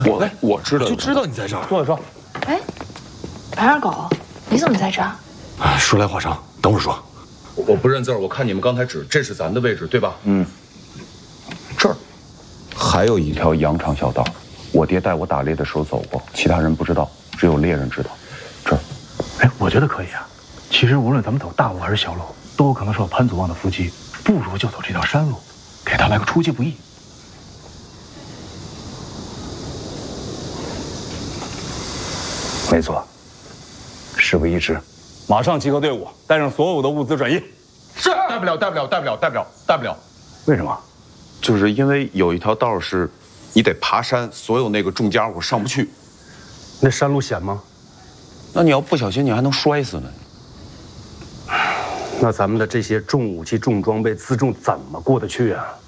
我知道， 就知道你在这儿。 说。 哎，白二狗，你怎么在这儿？ 说来话长，等会儿说。 我不认字儿，我看你们刚才指，这是咱的位置，对吧？ 嗯。 这儿还有一条羊肠小道，我爹带我打猎的时候走过，其他人不知道，只有猎人知道。这儿。 哎，我觉得可以啊。其实无论咱们走大路还是小路，都有可能受到潘祖旺的伏击，不如就走这条山路，给他来个出其不意。 没错，事不宜迟，马上集合队伍，带上所有的物资转移。 是，带不了。 为什么？ 就是因为有一条道是，你得爬山，所有那个重家伙上不去。 那山路险吗？ 那你要不小心，你还能摔死呢。 那咱们的这些重武器、重装备、辎重怎么过得去啊？